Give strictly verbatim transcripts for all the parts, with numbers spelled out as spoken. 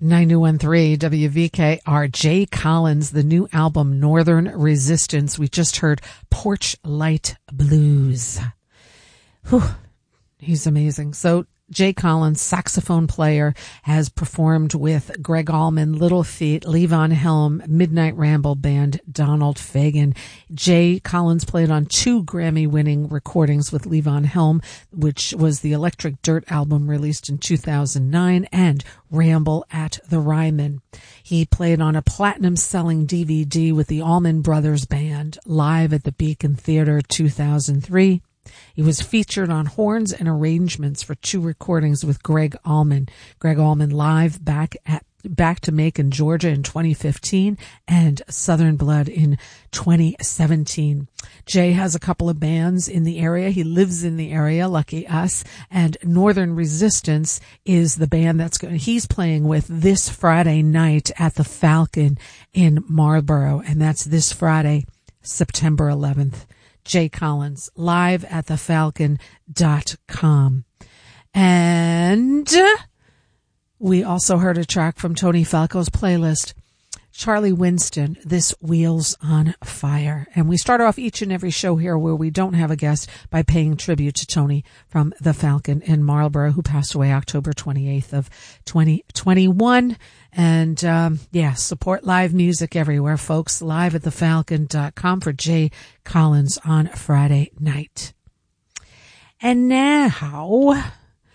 ninety-one point three W V K R. Jay Collins, the new album Northern Resistance. We just heard Porch Light Blues. Whew, he's amazing. So Jay Collins, saxophone player, has performed with Greg Allman, Little Feat, Levon Helm, Midnight Ramble Band, Donald Fagen. Jay Collins played on two Grammy-winning recordings with Levon Helm, which was the Electric Dirt album released in two thousand nine, and Ramble at the Ryman. He played on a platinum-selling D V D with the Allman Brothers Band, live at the Beacon Theater two thousand three. He was featured on horns and arrangements for two recordings with Greg Allman. Greg Allman live back at back to Macon, Georgia in twenty fifteen, and Southern Blood in twenty seventeen. Jay has a couple of bands in the area. He lives in the area, lucky us. And Northern Resistance is the band that's going, he's playing with this Friday night at the Falcon in Marlboro. And that's this Friday, September eleventh. Jay Collins, live at the falcon dot com. And we also heard a track from Tony Falco's playlist, Charlie Winston, This Wheels on Fire. And we start off each and every show here where we don't have a guest by paying tribute to Tony from the Falcon in Marlboro, who passed away October twenty-eighth of twenty twenty-one. And, um, yeah, support live music everywhere, folks. Live at the falcon dot com for Jay Collins on Friday night. And now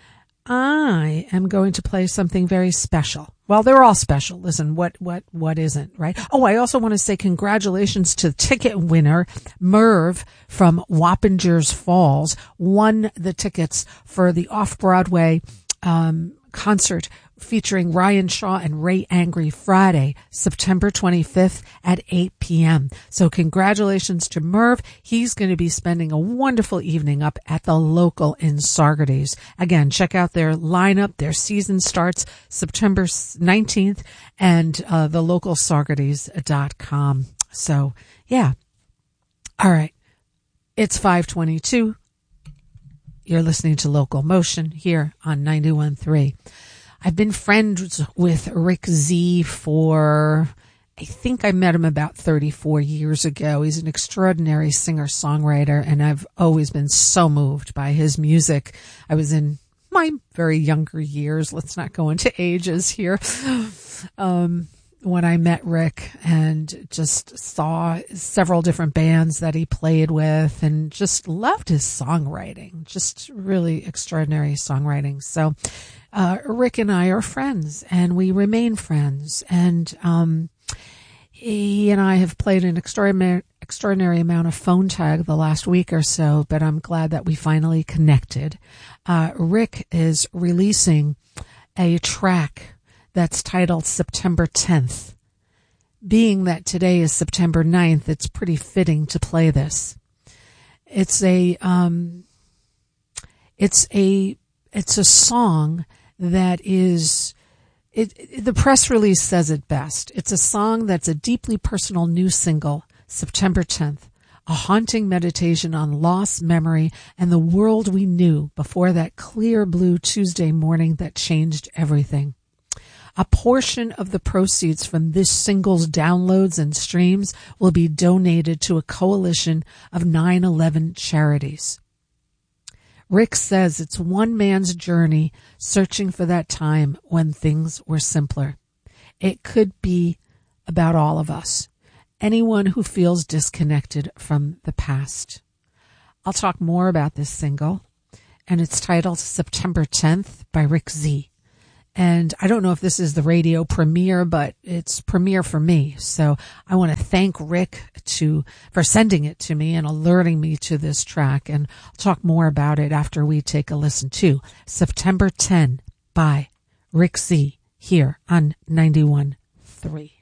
I am going to play something very special. Well, they're all special. Listen, what, what, what isn't, right? Oh, I also want to say congratulations to ticket winner Merv from Wappingers Falls. Won the tickets for the Off-Broadway, um, concert featuring Ryan Shaw and Ray Angry, Friday, September twenty-fifth at eight p.m. So congratulations to Merv. He's going to be spending a wonderful evening up at the local in Saugerties. Again, check out their lineup. Their season starts September nineteenth, and uh, the local saugerties dot com. So, yeah. All right. It's five twenty-two. You're listening to Local Motion here on ninety-one point three. I've been friends with Rick Z for, I think I met him about thirty-four years ago. He's an extraordinary singer-songwriter, and I've always been so moved by his music. I was in my very younger years. Let's not go into ages here. Um, when I met Rick and just saw several different bands that he played with and just loved his songwriting, just really extraordinary songwriting. So, uh, Rick and I are friends, and we remain friends. And, um, he and I have played an extraordinary, extraordinary amount of phone tag the last week or so, but I'm glad that we finally connected. Uh, Rick is releasing a track that's titled September tenth. Being that today is September ninth, it's pretty fitting to play this. It's a, um, it's a, it's a song that is, it, it, the press release says it best. It's a song that's a deeply personal new single, September tenth, a haunting meditation on loss, memory, and the world we knew before that clear blue Tuesday morning that changed everything. A portion of the proceeds from this single's downloads and streams will be donated to a coalition of nine eleven charities. Rick says it's one man's journey searching for that time when things were simpler. It could be about all of us, anyone who feels disconnected from the past. I'll talk more about this single, and it's titled September tenth by Rick Z. And I don't know if this is the radio premiere, but it's premiere for me. So I want to thank Rick to for sending it to me and alerting me to this track. And I'll talk more about it after we take a listen to September tenth by Rick Z here on ninety-one point three.